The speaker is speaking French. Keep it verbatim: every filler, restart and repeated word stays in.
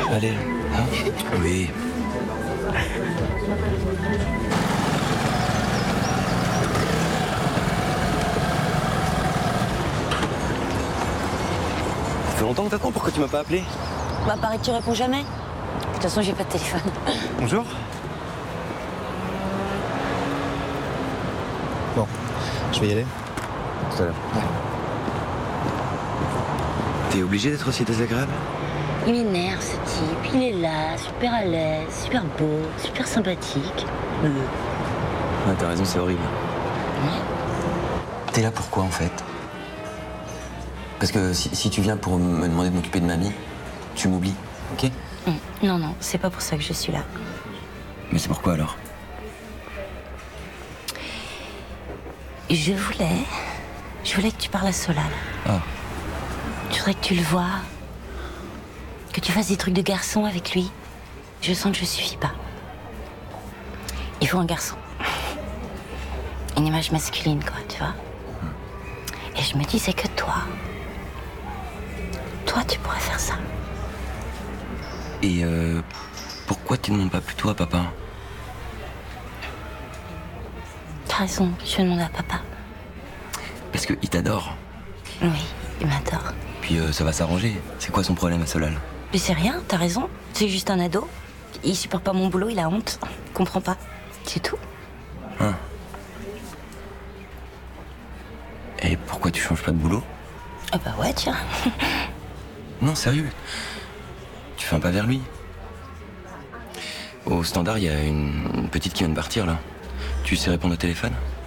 Allez, hein? Oui. Ça fait longtemps que t'attends, pourquoi tu m'as pas appelé? Bah pareil, tu réponds jamais. De toute façon, j'ai pas de téléphone. Bonjour. Bon, je vais y aller. Tout à l'heure. Ouais. T'es obligé d'être aussi désagréable? Il m'énerve ce type, il est là, super à l'aise, super beau, super sympathique. Euh. Ouais, t'as raison, c'est horrible. Ouais. T'es là pourquoi en fait? Parce que si, si tu viens pour me demander de m'occuper de mamie, tu m'oublies, ok? Mmh. Non, non, c'est pas pour ça que je suis là. Mais c'est pourquoi alors? Je voulais... Je voulais que tu parles à Solal. Ah. Je voudrais que tu le vois. Que tu fasses des trucs de garçon avec lui. Je sens que je suffis pas. Il faut un garçon. Une image masculine, quoi, tu vois. Et je me disais que toi... Toi, tu pourrais faire ça. Et euh, pourquoi tu ne demandes pas plutôt à papa? T'as raison, je vais demander à papa. Parce qu'il t'adore. Oui, il m'adore. Puis euh, ça va s'arranger. C'est quoi son problème à Solal? Mais c'est rien, t'as raison. C'est juste un ado. Il supporte pas mon boulot, il a honte. Il comprend pas. C'est tout. Hein? Et pourquoi tu changes pas de boulot? Ah bah ouais, tiens. Non, sérieux. Tu fais un pas vers lui. Au standard, il y a une, une petite qui vient de partir, là. Tu sais répondre au téléphone?